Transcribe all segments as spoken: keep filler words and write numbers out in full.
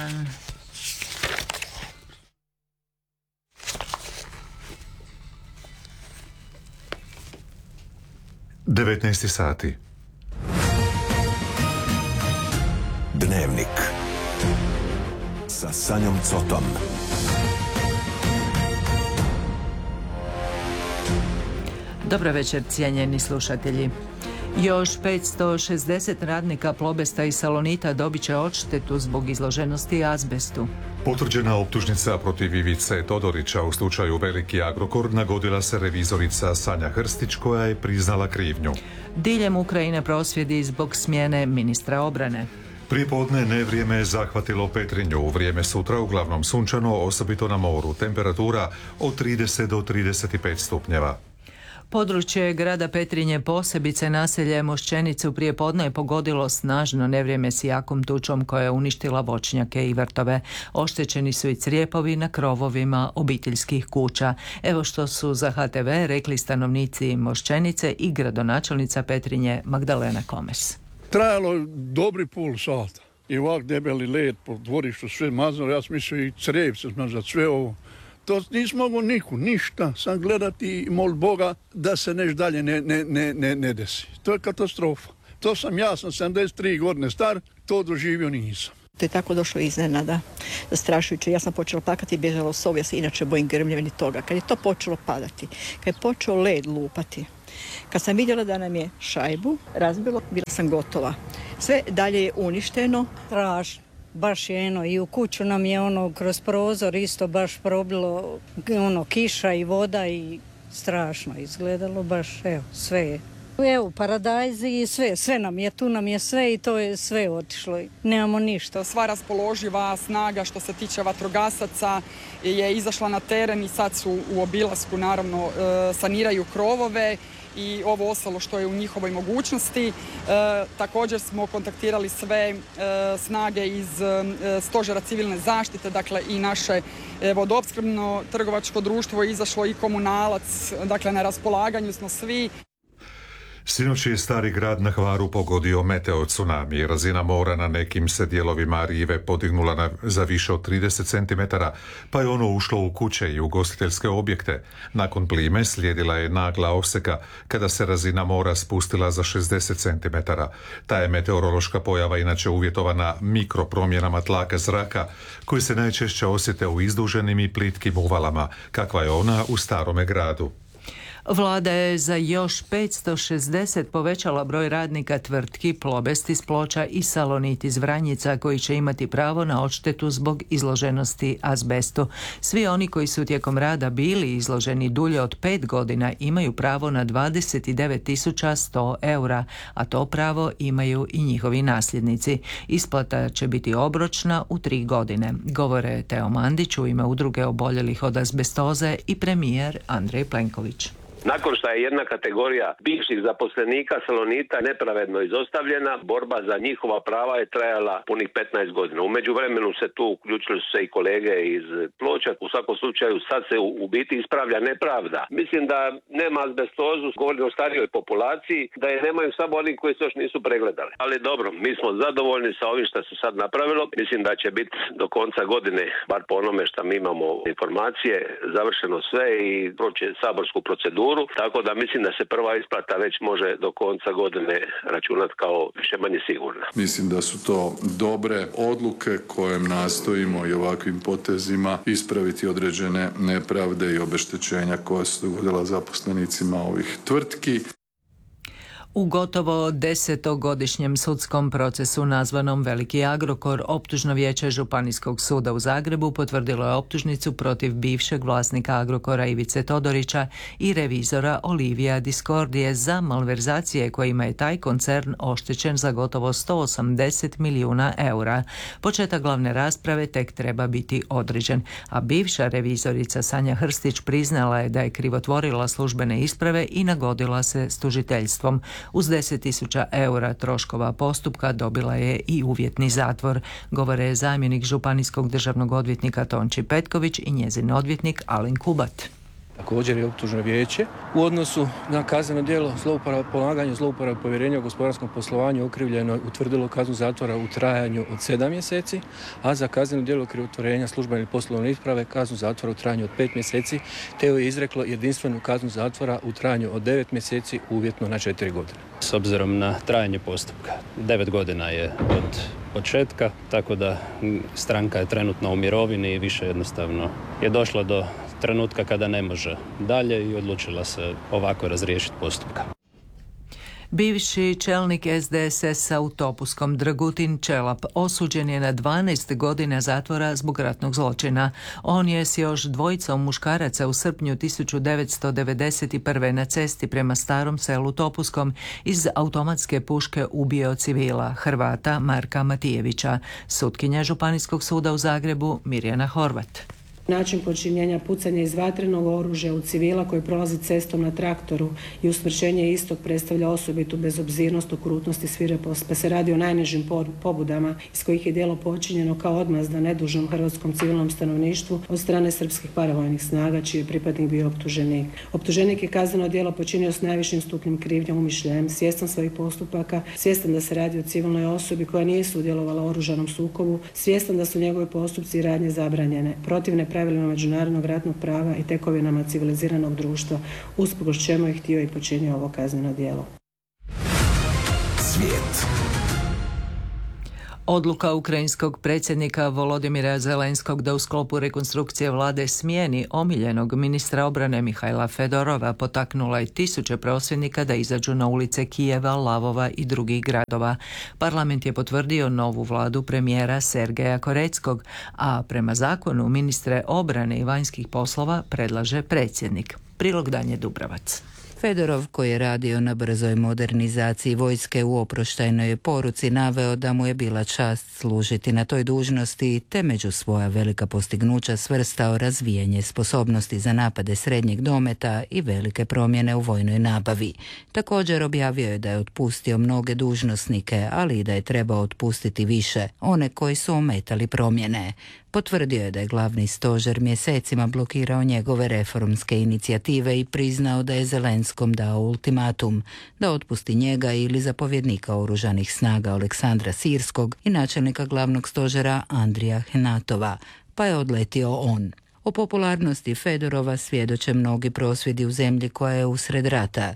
dan. devetnaest sati. Dnevnik sa Sanjom Cotom. Dobro večer, cijenjeni slušatelji. Još petsto šezdeset radnika Plobesta i Salonita dobit će odštetu zbog izloženosti azbestu. Potvrđena optužnica protiv Ivice Todorića u slučaju Veliki Agrokor nagodila se revizorica Sanja Hrstić koja je priznala krivnju. Diljem Ukrajine prosvjedi zbog smjene ministra obrane. Prijepodne nevrijeme je zahvatilo Petrinju, u vrijeme sutra uglavnom sunčano, osobito na moru, temperatura od trideset do trideset pet stupnjeva. Područje grada Petrinje, posebice naselje Mošćenicu, prije podne je pogodilo snažno nevrijeme s jakom tučom koja je uništila voćnjake i vrtove. Oštećeni su i crijepovi na krovovima obiteljskih kuća. Evo što su za H T V rekli stanovnici Mošćenice i gradonačelnica Petrinje Magdalena Komes. Trajalo je dobri pol sata i ovak debeli led po dvorištu, sve mazno, ja sam mislio i crijev se zmazat, sve ovo. To nisam mogu niku, ništa, sam gledati i mol Boga da se neš dalje ne, ne, ne, ne, ne desi. To je katastrofa. To sam, ja sam sedamdeset tri godine star, to doživio nisam. To je tako došlo iznenada, zastrašujuće. Ja sam počela plakati i bježala u sobu, ja se inače bojim grmljevini toga. Kad je to počelo padati, kad je počeo led lupati, kad sam vidjela da nam je šajbu razbilo, bila sam gotova. Sve dalje je uništeno. Strašno. Baš je eno, i u kuću nam je ono kroz prozor isto baš probilo ono kiša i voda i strašno izgledalo, baš evo sve je. Evo paradajzi i sve, sve nam je, tu nam je sve i to je sve otišlo, nemamo ništa. Sva raspoloživa snaga što se tiče vatrogasaca je izašla na teren i sad su u obilasku naravno saniraju krovove i ovo ostalo što je u njihovoj mogućnosti. E, također smo kontaktirali sve e, snage iz e, stožera civilne zaštite, dakle i naše e, vodoopskrbno trgovačko društvo je izašlo i komunalac, dakle na raspolaganju smo svi. Sinoć je Stari grad na Hvaru pogodio meteo tsunami. Razina mora na nekim se dijelovima rive podignula na, za više od trideset centimetara, pa je ono ušlo u kuće i ugostiteljske objekte. Nakon plime slijedila je nagla oseka kada se razina mora spustila za šezdeset centimetara. Ta je meteorološka pojava inače uvjetovana mikropromjenama tlaka zraka koji se najčešće osjete u izduženim i plitkim uvalama, kakva je ona u Starome gradu. Vlada je za još petsto šezdeset povećala broj radnika tvrtki Plobest iz Ploča i Salonit iz Vranjica koji će imati pravo na odštetu zbog izloženosti azbestu. Svi oni koji su tijekom rada bili izloženi dulje od pet godina imaju pravo na dvadeset devet tisuća sto eura, a to pravo imaju i njihovi nasljednici. Isplata će biti obročna u tri godine, govore Teo Mandić u ime udruge oboljelih od azbestoze i premijer Andrej Plenković. Nakon što je jedna kategorija bivših zaposlenika Salonita nepravedno izostavljena, borba za njihova prava je trajala punih petnaest godina. U međuvremenu se tu uključili su se i kolege iz Ploča. U svakom slučaju sad se u biti ispravlja nepravda. Mislim da nema azbestozu, govorim o starijoj populaciji, da je nemaju samo oni koji se još nisu pregledali. Ali dobro, mi smo zadovoljni sa ovim što se sad napravilo. Mislim da će biti do konca godine, bar po onome što mi imamo informacije, završeno sve i proći saborsku proceduru. Tako da mislim da se prva isplata već može do konca godine računati kao više manje sigurna. Mislim da su to dobre odluke kojim nastojimo i ovakvim potezima ispraviti određene nepravde i obeštećenja koja su dogodila zaposlenicima ovih tvrtki. U gotovo desetogodišnjem sudskom procesu nazvanom Veliki Agrokor, optužno vijeće Županijskog suda u Zagrebu potvrdilo je optužnicu protiv bivšeg vlasnika Agrokora Ivice Todorića i revizora Olivija Diskordije za malverzacije kojima je taj koncern oštećen za gotovo sto osamdeset milijuna eura. Početak glavne rasprave tek treba biti određen, a bivša revizorica Sanja Hrstić priznala je da je krivotvorila službene isprave i nagodila se s tužiteljstvom. Uz deset tisuća eura troškova postupka dobila je i uvjetni zatvor, govore zamjenik županijskog državnog odvjetnika Tonči Petković i njezin odvjetnik Alen Kubat. Također je optužno vijeće u odnosu na kazneno djelo zlouporaba polaganja zlouporabe povjerenja u gospodarskom poslovanju okrivljeno utvrdilo kaznu zatvora u trajanju od sedam mjeseci, a za kazneno djelo krivotvorenja službene ili poslovne isprave kaznu zatvora u trajanju od pet mjeseci, te je izreklo jedinstvenu kaznu zatvora u trajanju od devet mjeseci uvjetno na četiri godine. S obzirom na trajanje postupka, devet godina je od početka, tako da stranka je trenutno u mirovini i više jednostavno je došla do trenutka kada ne može dalje i odlučila se ovako razriješiti postupka. Bivši čelnik S D S S-a u Topuskom Dragutin Čelap osuđen je na dvanaest godina zatvora zbog ratnog zločina. On je s još dvojicom muškaraca u srpnju tisuću devetsto devedeset prve. na cesti prema Starom Selu Topuskom iz automatske puške ubio civila, Hrvata Marka Matijevića. Sutkinja Županijskog suda u Zagrebu Mirjana Horvat. Način počinjenja pucanja iz vatrenog oružja u civila koji prolazi cestom na traktoru i usmrćenje istog predstavlja osobitu bezobzirnost, okrutnost i svirepost, pa se radi o najnižim pobudama iz kojih je djelo počinjeno kao odmazda nedužnom hrvatskom civilnom stanovništvu od strane srpskih paravojnih snaga, čiji je pripadnik bio optuženik. Optuženik je kazneno djelo počinio s najvišim stupnjem krivnje, umišljajem, svjestan svojih postupaka, svjestan da se radi o civilnoj osobi koja nije sudjelovala u oružanom sukobu, svjestan da su njegove postupci i radnje zabranjene, protivne pravilima međunarodnog ratnog prava i tekovinama civiliziranog društva, usprkos čemu je htio i počinio ovo kazneno djelo. Svijet. Odluka ukrajinskog predsjednika Volodimira Zelenskog da u sklopu rekonstrukcije vlade smijeni omiljenog ministra obrane Mihajla Fedorova potaknula je tisuće prosvjednika da izađu na ulice Kijeva, Lavova i drugih gradova. Parlament je potvrdio novu vladu premijera Sergeja Koreckog, a prema zakonu ministre obrane i vanjskih poslova predlaže predsjednik. Prilog Danje Dubravac. Fedorov, koji je radio na brzoj modernizaciji vojske, u oproštajnoj poruci naveo da mu je bila čast služiti na toj dužnosti, te među svoja velika postignuća svrstao razvijanje sposobnosti za napade srednjeg dometa i velike promjene u vojnoj nabavi. Također objavio je da je otpustio mnoge dužnosnike, ali i da je trebao otpustiti više, one koji su ometali promjene. Potvrdio je da je glavni stožer mjesecima blokirao njegove reformske inicijative i priznao da je Zelenskom dao ultimatum da otpusti njega ili zapovjednika oružanih snaga Aleksandra Sirskog i načelnika glavnog stožera Andrija Henatova, pa je odletio on. O popularnosti Fedorova svjedoče mnogi prosvjedi u zemlji koja je usred rata.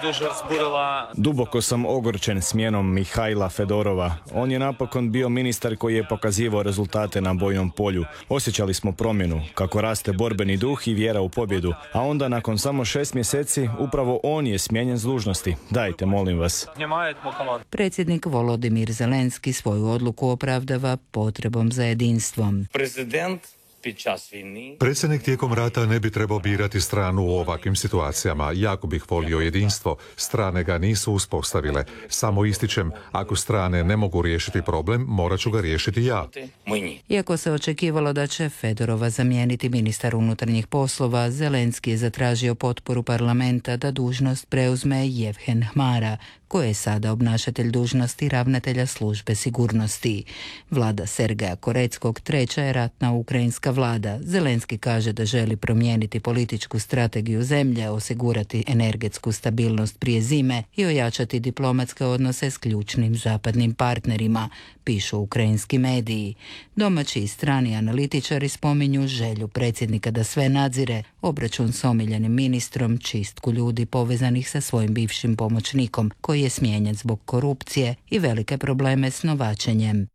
Duboko sam ogorčen smjenom Mihajla Fedorova. On je napokon bio ministar koji je pokazivao rezultate na bojnom polju. Osjećali smo promjenu, kako raste borbeni duh i vjera u pobjedu. A onda nakon samo šest mjeseci upravo on je smijenjen s dužnosti. Dajte, molim vas. Predsjednik Volodimir Zelenski svoju odluku opravdava potrebom za jedinstvom. Prezident Predsjednik tijekom rata ne bi trebao birati stranu u ovakvim situacijama. Jako bih volio jedinstvo. Strane ga nisu uspostavile. Samo ističem, ako strane ne mogu riješiti problem, morat ću ga riješiti ja. Iako se očekivalo da će Fedorova zamijeniti ministar unutarnjih poslova, Zelenski je zatražio potporu parlamenta da dužnost preuzme Jevhen Hmara, koji je sada obnašatelj dužnosti ravnatelja službe sigurnosti. Vlada Sergeja Koreckog treća je ratna ukrajinska vlada. Zelenski kaže da želi promijeniti političku strategiju zemlje, osigurati energetsku stabilnost prije zime i ojačati diplomatske odnose s ključnim zapadnim partnerima, pišu ukrajinski mediji. Domaći i strani analitičari spominju želju predsjednika da sve nadzire, obračun s omiljenim ministrom, čistku ljudi povezanih sa svojim bivšim pomoćnikom, koji je smijenjen zbog korupcije i velike probleme s novačenjem.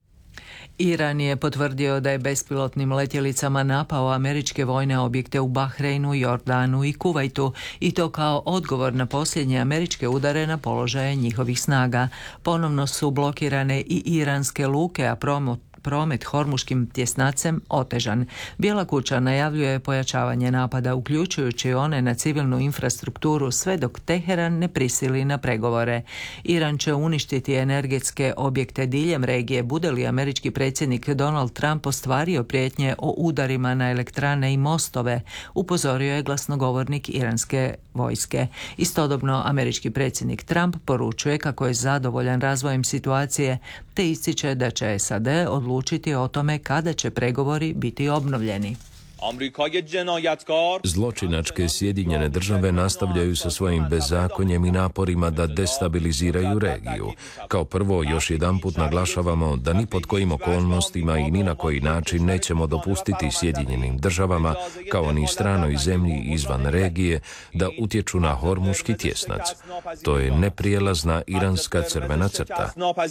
Iran je potvrdio da je bespilotnim letjelicama napao američke vojne objekte u Bahreinu, Jordanu i Kuvajtu, i to kao odgovor na posljednje američke udare na položaje njihovih snaga. Ponovno su blokirane i iranske luke, a promo promet hormuškim tjesnacem otežan. Bijela kuća najavljuje pojačavanje napada, uključujući one na civilnu infrastrukturu, sve dok Teheran ne prisili na pregovore. Iran će uništiti energetske objekte diljem regije, bude li američki predsjednik Donald Trump ostvario prijetnje o udarima na elektrane i mostove, upozorio je glasnogovornik iranske vojske. Istodobno, američki predsjednik Trump poručuje kako je zadovoljan razvojem situacije, te ističe da će S A D odlučiti o tome kada će pregovori biti obnovljeni. Zločinačke Sjedinjene države nastavljaju sa svojim bezakonjem i naporima da destabiliziraju regiju. Kao prvo, još jedanput naglašavamo da ni pod kojim okolnostima i ni na koji način nećemo dopustiti Sjedinjenim državama, kao ni stranoj zemlji izvan regije, da utječu na Hormuški tjesnac. To je neprijelazna iranska crvena crta.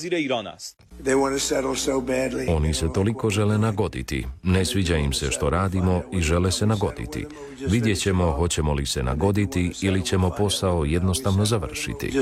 Oni se toliko žele nagoditi. Ne sviđa im se što radimo i žele se nagoditi. Vidjet ćemo hoćemo li se nagoditi ili ćemo posao jednostavno završiti.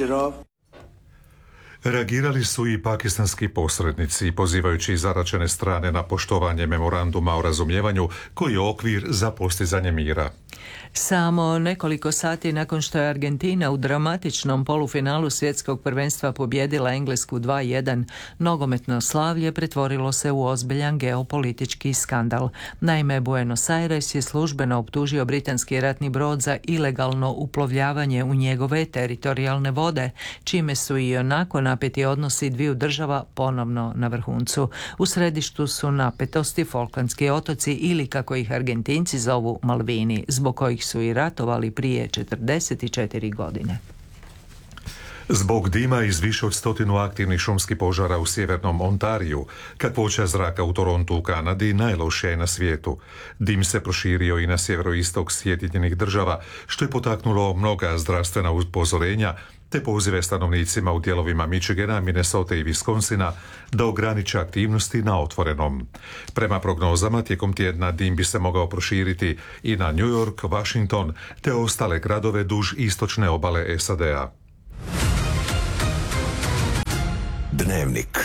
Reagirali su i pakistanski posrednici, pozivajući zaračene strane na poštovanje memoranduma o razumijevanju koji je okvir za postizanje mira. Samo nekoliko sati nakon što je Argentina u dramatičnom polufinalu svjetskog prvenstva pobijedila Englesku dva jedan, nogometno slavlje pretvorilo se u ozbiljan geopolitički skandal. Naime, Buenos Aires je službeno optužio britanski ratni brod za ilegalno uplovljavanje u njegove teritorijalne vode, čime su i onako napeti odnosi dviju država ponovno na vrhuncu. U središtu su napetosti Falklandski otoci ili, kako ih Argentinci zovu, Malvini, zbog kojih su i ratovali prije četrdeset četiri godine. Zbog dima iz više od stotinu aktivnih šumskih požara u sjevernom Ontariju, kakvoća zraka u Torontu u Kanadi najlošija je na svijetu. Dim se proširio i na sjeveroistok Sjedinjenih država, što je potaknulo mnoga zdravstvena upozorenja te pozive stanovnicima u dijelovima Michigana, Minnesota i Wisconsina da ograniče aktivnosti na otvorenom. Prema prognozama, tijekom tjedna dim bi se mogao proširiti i na New York, Washington te ostale gradove duž istočne obale S A D-a. Dnevnik.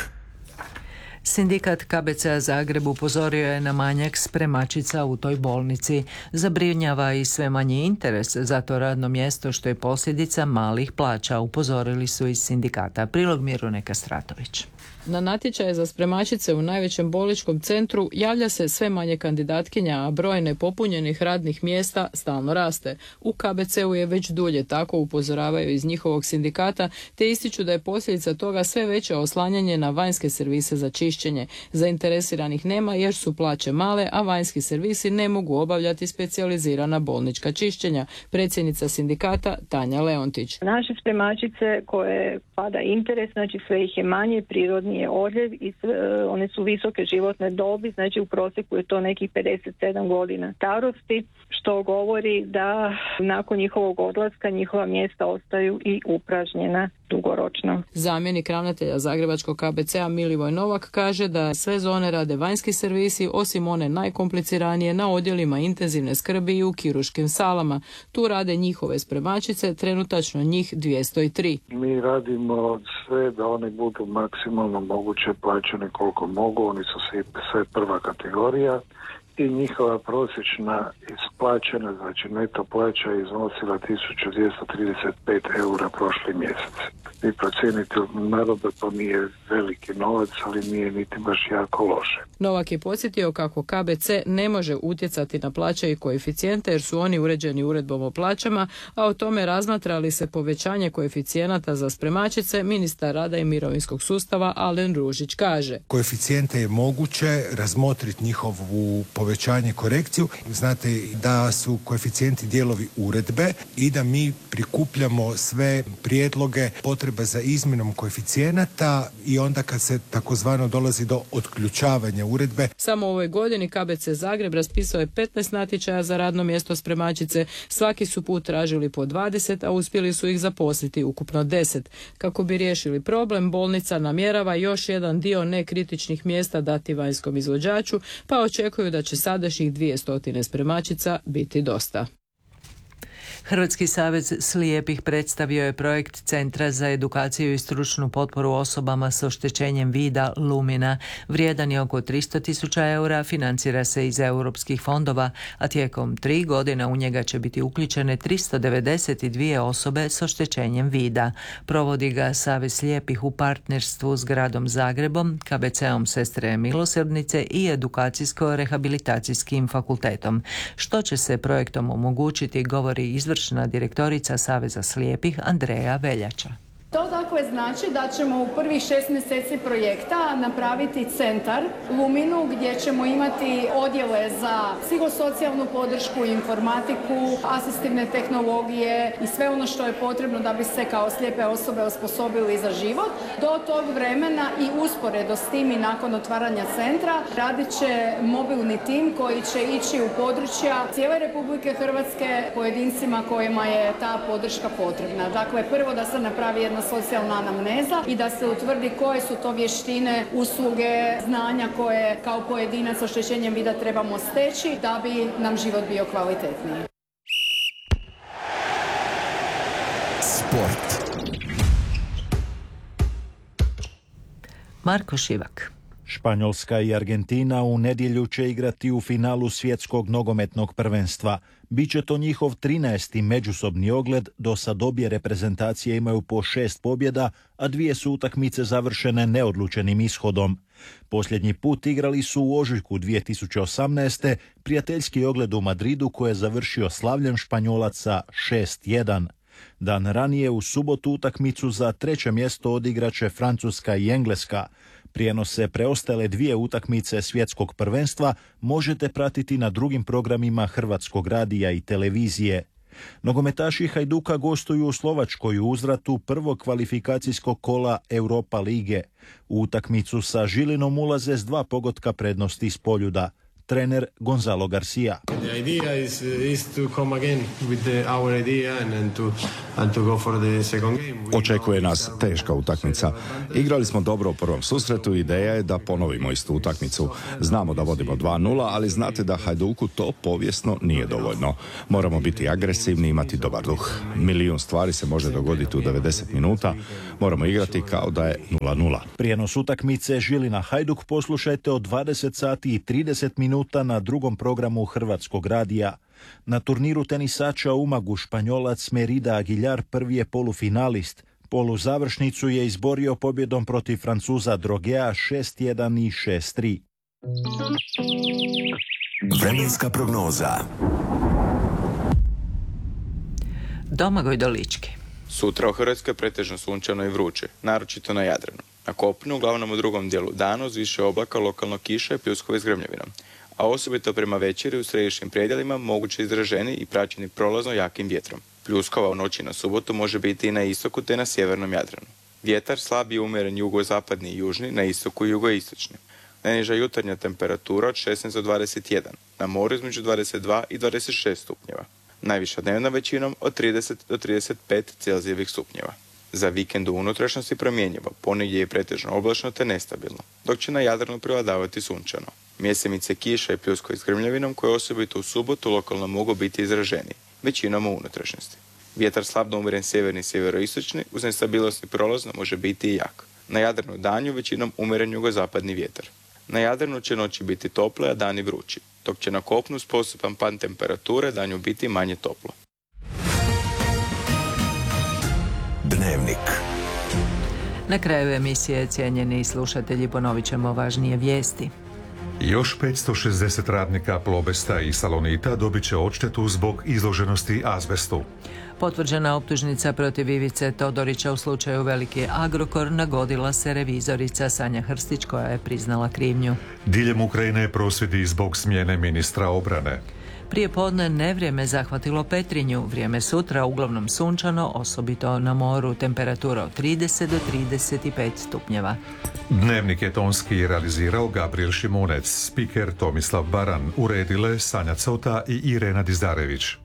Sindikat K B C-a Zagreb upozorio je na manjak spremačica u toj bolnici. Zabrinjava i sve manji interes za to radno mjesto, što je posljedica malih plaća, upozorili su iz sindikata. Prilog Mirune Kastratović. Na natječaje za spremačice u najvećem bolničkom centru javlja se sve manje kandidatkinja, a broj nepopunjenih radnih mjesta stalno raste. U K B C-u je već dulje tako, upozoravaju iz njihovog sindikata, te ističu da je posljedica toga sve veće oslanjanje na vanjske servise za čišćenje. Zainteresiranih nema jer su plaće male, a vanjski servisi ne mogu obavljati specijalizirana bolnička čišćenja. Predsjednica sindikata Tanja Leontić. Naše spremačice koje pada interes, znači sve ih je manje, prirodni je odljev i one su visoke životne dobi, znači u prosjeku je to nekih pedeset sedam godina starosti, što govori da nakon njihovog odlaska njihova mjesta ostaju i upražnjena dugoročno. Zamjenik ravnatelja Zagrebačkog K B C-a Milivoj Novak kaže da sve zone rade vanjski servisi, osim one najkompliciranije na odjelima intenzivne skrbi i u kirurškim salama. Tu rade njihove spremačice, trenutačno njih dvjesto tri. Mi radimo sve da one budu maksimalno moguće plaćene koliko mogu, oni su svi, sve prva kategorija i njihova prosječna isplaćena, znači neto plaća iznosila tisuću dvjesto trideset pet eura prošli mjesec. Vi procijenite, naravno da to nije veliki novac, ali nije niti baš jako loše. Novak je podsjetio kako K B C ne može utjecati na plaće i koeficijente jer su oni uređeni uredbom o plaćama, a o tome razmatra li se povećanje koeficijenata za spremačice, ministar rada i mirovinskog sustava Alen Ružić kaže. Koeficijente je moguće razmotriti njihovu povećanje, korekciju. Znate da su koeficijenti dijelovi uredbe i da mi prikupljamo sve prijedloge, potrebe za izmjenom koeficijenata i onda kad se takozvano dolazi do otključavanja uredbe. Samo u ovoj godini K B C Zagreb raspisao je petnaest natječaja za radno mjesto spremačice. Svaki su put tražili po dvadeset, a uspjeli su ih zaposliti ukupno deset. Kako bi riješili problem, bolnica namjerava još jedan dio nekritičnih mjesta dati vanjskom izvođaču, pa očekuju da će sadašnjih dvjesto spremačica biti dosta. Hrvatski savez slijepih predstavio je projekt Centra za edukaciju i stručnu potporu osobama s oštećenjem vida Lumina. Vrijedan je oko tristo tisuća eura, financira se iz europskih fondova, a tijekom tri godine u njega će biti uključene tristo devedeset dvije osobe s oštećenjem vida. Provodi ga Savez slijepih u partnerstvu s gradom Zagrebom, K B C-om Sestre milosrdnice i edukacijsko-rehabilitacijskim fakultetom. Što će se projektom omogućiti, govori izvršna direktorica Saveza slijepih Andreja Veljača. To dakle znači da ćemo u prvih šest mjeseci projekta napraviti centar Luminu gdje ćemo imati odjele za psihosocijalnu podršku, informatiku, asistivne tehnologije i sve ono što je potrebno da bi se kao slijepe osobe osposobili za život. Do tog vremena i usporedo s tim i nakon otvaranja centra radit će mobilni tim koji će ići u područja cijele Republike Hrvatske pojedincima kojima je ta podrška potrebna. Dakle, prvo da se napravi jedna socijalna anamneza i da se utvrdi koje su to vještine, usluge, znanja koje kao pojedinac s oštećenjem vida trebamo steći da bi nam život bio kvalitetniji. Sport. Marko Šivak. Španjolska i Argentina u nedjelju će igrati u finalu svjetskog nogometnog prvenstva. Biće to njihov trinaesti međusobni ogled, do sad obje reprezentacije imaju po šest pobjeda, a dvije su utakmice završene neodlučenim ishodom. Posljednji put igrali su u ožujku dvije tisuće osamnaeste. prijateljski ogled u Madridu koji je završio slavljem Španjolaca šest jedan. Dan ranije u subotu utakmicu za treće mjesto odigraće Francuska i Engleska. Prijenose preostale dvije utakmice svjetskog prvenstva možete pratiti na drugim programima Hrvatskog radija i televizije. Nogometaši Hajduka gostuju u Slovačkoj u uzvratu prvog kvalifikacijskog kola Europa lige. U utakmicu sa Žilinom ulaze s dva pogotka prednosti iz Poljuda. Trener Gonzalo Garcia. The idea is, is to come again with the, our idea and, and, to, and to go for the second game. Očekuje nas teška utakmica. Igrali smo dobro u prvom susretu, ideja je da ponovimo istu utakmicu. Znamo da vodimo dva nula, ali znate da Hajduku to povijesno nije dovoljno. Moramo biti agresivni i imati dobar duh. Milijun stvari se može dogoditi u devedeset minuta. Moramo igrati kao da je nula nula. Prijenos utakmice Žilina Hajduk poslušajte od dvadeset sati i trideset minuta na drugom programu Hrvatskog radija. Na turniru tenisača u Umagu Španjolac Merida Aguilar prvi je polufinalist. Poluzavršnicu je izborio pobjedom protiv Francuza Drogea šest jedan i šest tri. Vremenska prognoza. Domagoj Dolički. Sutra u Hrvatskoj pretežno sunčano i vruće, naročito na Jadranu. Na kopnu, uglavnom u drugom dijelu dana, uz više oblaka, lokalno kiša i pljuskove s grmljavinom. A osobito prema večeri u središnjim predjelima moguće izraženi i praćeni prolazno jakim vjetrom. Pljuskova u noći na subotu može biti i na istoku te na sjevernom Jadranu. Vjetar slab i umjeren jugozapadni i južni, na istoku i jugoistočni. Najniža jutarnja temperatura od šesnaest do dvadeset jedan, na moru između dvadeset dva i dvadeset šest stupnjeva. Najviša dnevna većinom od trideset do trideset pet Celzijevih stupnjeva. Za vikend u unutrašnjosti promjenjivo, ponegdje je pretežno oblačno te nestabilno, dok će na Jadranu prevladavati sunčano. Mjesemice kiša i pljuskovi s grmljavinom koje osobito u subotu lokalno mogu biti izraženi, većinom u unutrašnjosti. Vjetar slabno umjeren sjeverni i sjeveroistočni, uz nestabilnost i prolazno može biti i jak. Na Jadranu danju većinom umjeren jugozapadni vjetar. Na Jadranu će noći biti tople, a dani vrući, dok će na kopnu s postupan pad temperature danju biti manje toplo. Dnevnik. Na kraju emisije, cijenjeni slušatelji, ponovit ćemo važnije vijesti. Još petsto šezdeset radnika Plobesta i Salonita dobit će odštetu zbog izloženosti azbestu. Potvrđena optužnica protiv Ivice Todorića u slučaju Veliki Agrokor nagodila se revizorica Sanja Hrstić koja je priznala krivnju. Diljem Ukrajine prosvjedi zbog smjene ministra obrane. Prije podne nevrijeme zahvatilo Petrinju, vrijeme sutra uglavnom sunčano, osobito na moru, temperatura od trideset do trideset pet stupnjeva. Dnevnik je tonski realizirao Gabriel Šimunec, spiker Tomislav Baran, uredile Sanja Cota i Irena Dizdarević.